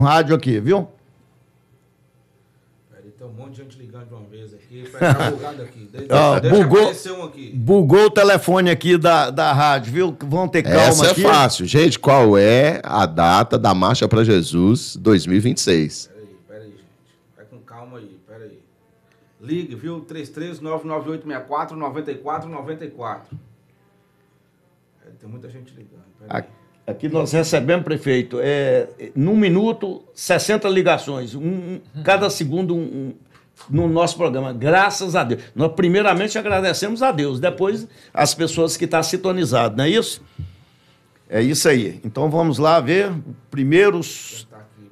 rádio aqui, viu? Tem um monte de gente ligando de uma vez aqui. Tá bugado aqui. Deixa aparecer um aqui. Bugou o telefone aqui da rádio, viu? Vão ter calma Essa aqui. é fácil. Gente, qual é a data da Marcha para Jesus 2026? Peraí, gente. Vai com calma aí, peraí. Ligue, viu? 3399864-9494. Tem muita gente ligando. Peraí. Aqui nós recebemos, prefeito, num minuto, 60 ligações. Cada segundo no nosso programa. Graças a Deus. Nós primeiramente agradecemos a Deus, depois as pessoas que estão sintonizadas, não é isso? É isso aí. Então vamos lá ver primeiros...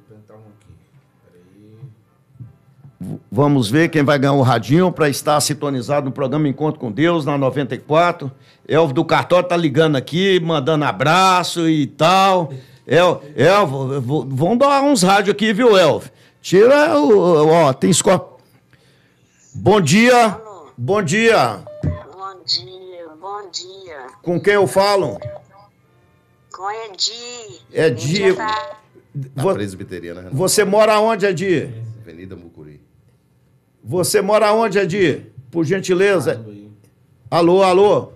Vamos ver quem vai ganhar o radinho para estar sintonizado no programa Encontro com Deus, na 94. Elvio do Cartório tá ligando aqui, mandando abraço e tal. Elvio, vamos dar uns rádios aqui, viu, Elvio? Tira o... Ó, tem escola. Bom dia. Alô. Bom dia. Bom dia, bom dia. Com quem eu falo? Com Edi. Edi. Da presbiteriana, Renato. Você mora onde, Edi? Avenida Mucuri. Você mora onde, Edi? Por gentileza. Alô, alô.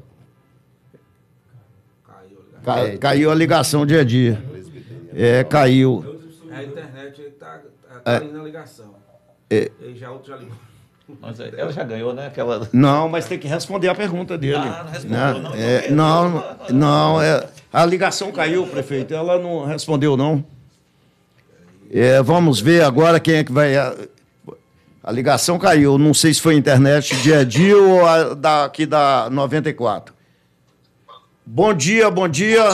Caiu a ligação de Edi. Caiu. A internet está indo na ligação. Ele já outro já ligou. Mas ela já ganhou, né? Aquela... Não, mas tem que responder a pergunta dele. Não respondeu, não. A ligação caiu, prefeito. Ela não respondeu, não. Vamos ver agora quem é que vai... A ligação caiu. Não sei se foi a internet de Edi ou aqui da 94. Bom dia, bom dia.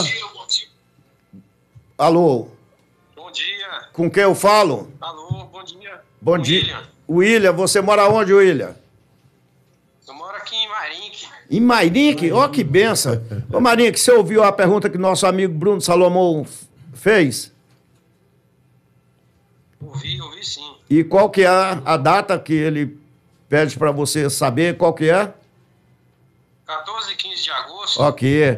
Alô. Bom dia. Com quem eu falo? Alô, bom dia. Bom dia. William, você mora onde, William? Eu moro aqui em Marinque. Em Marinque? Ó, que benção. Ô, Marinque, você ouviu a pergunta que nosso amigo Bruno Salomão fez? Ouvi sim. E qual que é a data que ele pede para você saber? Qual que é? 14 e 15 de agosto. Ok.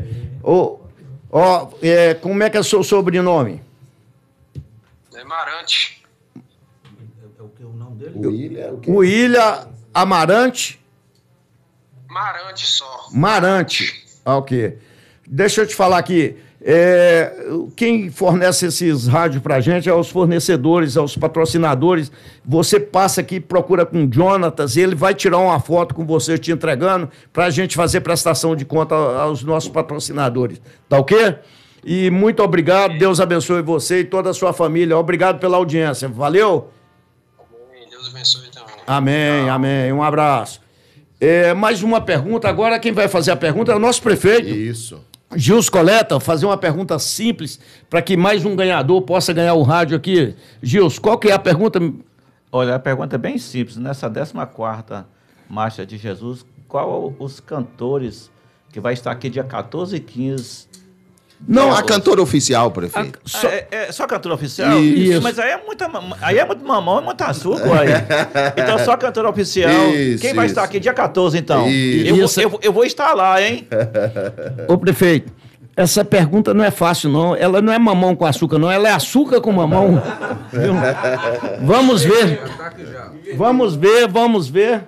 Como é que é o seu sobrenome? É Marante. É o que o nome dele? William Amarante? Marante só. Marante. Ok. Deixa eu te falar aqui. Quem fornece esses rádios pra gente é os fornecedores, é os patrocinadores. Você passa aqui, procura com o Jonatas, ele vai tirar uma foto com você te entregando pra gente fazer prestação de conta aos nossos patrocinadores. Tá ok? E muito obrigado, Deus abençoe você e toda a sua família. Obrigado pela audiência. Valeu? Amém. Deus abençoe também. Amém, amém. Um abraço. Mais uma pergunta. Agora quem vai fazer a pergunta é o nosso prefeito. Isso. Gils Coleta, fazer uma pergunta simples para que mais um ganhador possa ganhar o rádio aqui. Gils, qual que é a pergunta? Olha, a pergunta é bem simples. Nessa 14ª Marcha de Jesus, qual os cantores que vai estar aqui dia 14 e 15? Não, a cantora oficial, prefeito. Só cantora oficial? Isso. Mas aí é muito mamão e muito açúcar aí. Então só cantora oficial. Quem vai estar aqui dia 14, então? Eu vou estar lá, hein? Ô, prefeito, essa pergunta não é fácil, não. Ela não é mamão com açúcar, não. Ela é açúcar com mamão. Vamos ver. Vamos ver.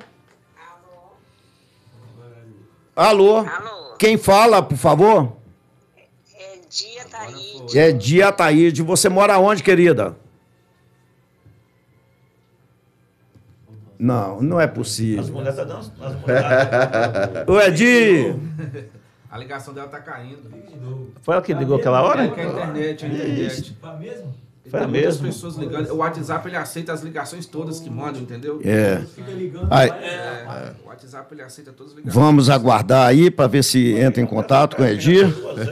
Alô? Alô. Quem fala, por favor? Edi Ataíde. Edi Ataíde. Você mora onde, querida? Não é possível. As mulheres estão dando. Ô, Edi! A ligação dela tá caindo. Foi ela que ligou aquela hora? É que a internet. Foi mesmo? Tem muitas pessoas ligando. O WhatsApp ele aceita as ligações todas que mandam, entendeu? O WhatsApp ele aceita todas as ligações. Vamos aguardar aí para ver se entra em contato com o Edir.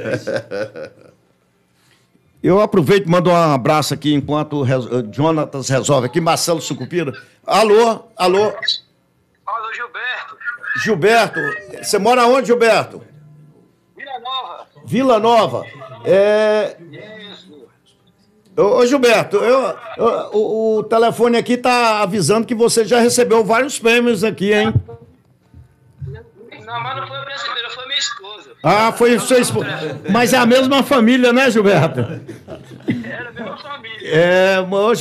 Eu aproveito e mando um abraço aqui enquanto o Jonatas resolve aqui. Marcelo Sucupira. Alô? Alô, Gilberto. Gilberto, você mora onde, Gilberto? Vila Nova. Vila Nova. Ô, Gilberto, o telefone aqui está avisando que você já recebeu vários prêmios aqui, hein? Não, mas não foi a brasileira, foi minha esposa. Ah, foi sua esposa. Mas é a mesma família, né, Gilberto? Era a mesma família. Hoje